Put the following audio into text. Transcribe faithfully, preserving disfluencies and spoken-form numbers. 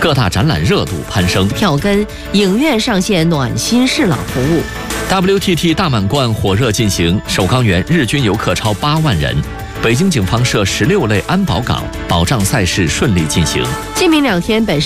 各大展览热度攀升。 票根，影院上线暖心适老服务。 W T T 大满贯火热进行，首钢园日均游客超八万人。北京警方设十六类安保岗，保障赛事顺利进行。 今明两天本